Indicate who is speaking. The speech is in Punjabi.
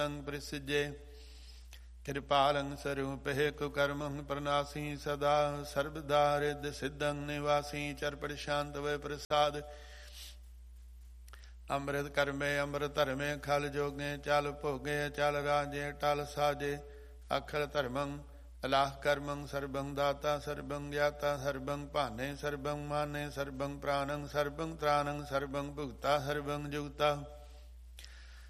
Speaker 1: ਪ੍ਰਸਿਜੇ ਕਿਰਪਾਲੰ ਸਰੂਪਹਿ ਕੁਕਰਮੰ ਪ੍ਰਨਾਸੀ ਸਦਾ ਸਰਬਦਾ ਰਿੱਧ ਸਿੱਧੰ ਨਿਵਾਸੀ ਚਰਪਟ ਸ਼ਾਂਤ ਵੈ ਪ੍ਰਸਾਦ ਅੰਮ੍ਰਿਤ ਕਰਮੇ ਅੰਮ੍ਰਿਤ ਧਰਮੇ ਖਲ ਜੋਗੇ ਚਲ ਭੋਗੇ ਚਲ ਰਾਜੇ ਟਲ ਸਾਜੇ ਅਖਲ ਧਰਮੰ ਅਲਾਹ ਕਰਮੰ ਸਰਬੰ ਦਾਤਾ ਸਰਬੰ ਗਿਆਤਾ ਸਰਬੰ ਭਾਨੇ ਸਰਬੰ ਮਾਨੇ ਸਰਬੰ ਪ੍ਰਾਨੰ ਸਰਬੰ ਤ੍ਰਾਨੰ ਸਰਬੰ ਭੁਗਤਾ ਸਰਬੰ ਜੁਗਤਾ